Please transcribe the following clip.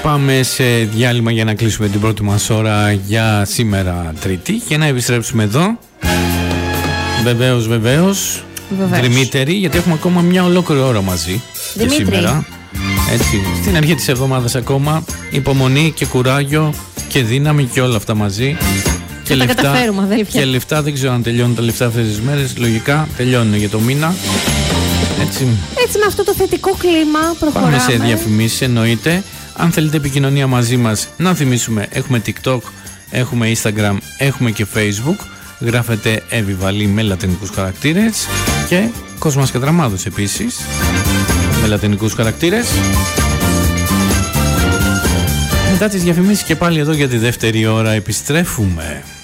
πάμε σε διάλειμμα για να κλείσουμε την πρώτη μας ώρα για σήμερα Τρίτη και να επιστρέψουμε εδώ. Βεβαίως. Δημήτρη, γιατί έχουμε ακόμα μια ολόκληρη ώρα μαζί. Δημήτρη. Και σήμερα. Έτσι, στην αρχή της εβδομάδας ακόμα. Υπομονή και κουράγιο και δύναμη και όλα αυτά μαζί. Και τα καταφέρουμε, αδέλφια. Και λεφτά, δεν ξέρω αν τελειώνουν τα λεφτά αυτές τις μέρες. Λογικά τελειώνουν για το μήνα. Έτσι με αυτό το θετικό κλίμα προχωράμε. Πάμε σε διαφημίσεις, εννοείται. Αν θέλετε επικοινωνία μαζί μας, να θυμίσουμε, έχουμε TikTok, έχουμε Instagram, έχουμε και Facebook. Γράφετε Εβιβαλή με λατινικούς χαρακτήρες και Κόσμας Κατραμάδος επίσης με λατινικούς χαρακτήρες. Μετά τις διαφημίσεις και πάλι εδώ για τη δεύτερη ώρα επιστρέφουμε.